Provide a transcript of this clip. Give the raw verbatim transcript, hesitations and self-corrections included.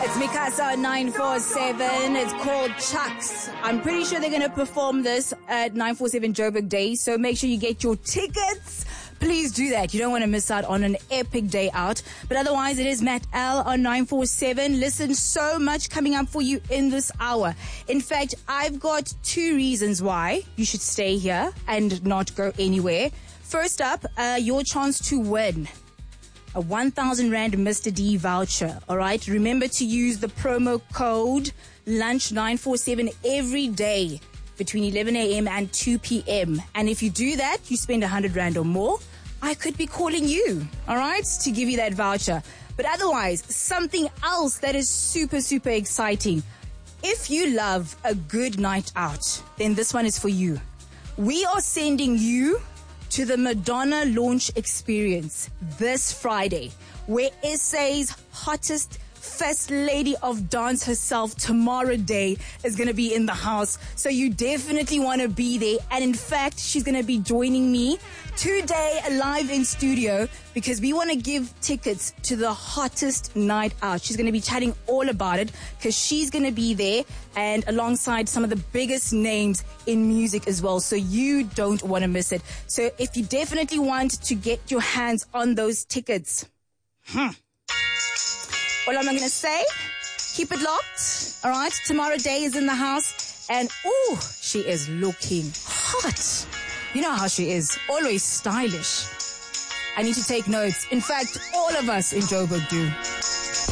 It's Mikasa nine four seven. It's called Chucks. I'm pretty sure they're going to perform this at nine four seven Joburg Day, so make sure you get your tickets. Please do that. You don't want to miss out on an epic day out. But otherwise, it is Matt L on nine four seven. Listen, so much coming up for you in this hour. In fact, I've got two reasons why you should stay here and not go anywhere. First up, uh, your chance to win a one thousand Rand Mister D voucher. All right. Remember to use the promo code lunch nine four seven every day between eleven a.m. and two p.m. And if you do that, you spend one hundred Rand or more, I could be calling you, all right, to give you that voucher. But otherwise, something else that is super, super exciting. If you love a good night out, then this one is for you. We are sending you to the Madonna launch experience this Friday, where S A's hottest First Lady of Dance herself, Tamara Day, is going to be in the house. So you definitely want to be there. And in fact, she's going to be joining me today live in studio because we want to give tickets to the hottest night out. She's going to be chatting all about it because she's going to be there and alongside some of the biggest names in music as well. So you don't want to miss it. So if you definitely want to get your hands on those tickets, hmm. What am I going to say? Keep it locked. All right. Tamara Day is in the house. And, ooh, she is looking hot. You know how she is. Always stylish. I need to take notes. In fact, all of us in Joburg do.